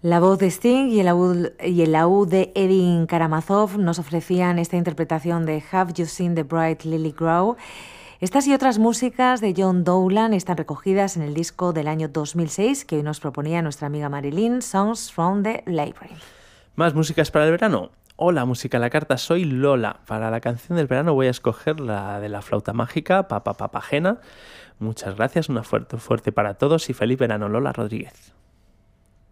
La voz de Sting y el laúd de Edin Karamazov nos ofrecían esta interpretación de Have You Seen the Bright Lily Grow. Estas y otras músicas de John Dowland están recogidas en el disco del año 2006 que hoy nos proponía nuestra amiga Marilyn, Songs from the Library. ¿Más músicas para el verano? Hola, música a la carta, soy Lola. Para la canción del verano voy a escoger la de la flauta mágica, Papagena. Muchas gracias, una fuerte para todos y feliz verano, Lola Rodríguez.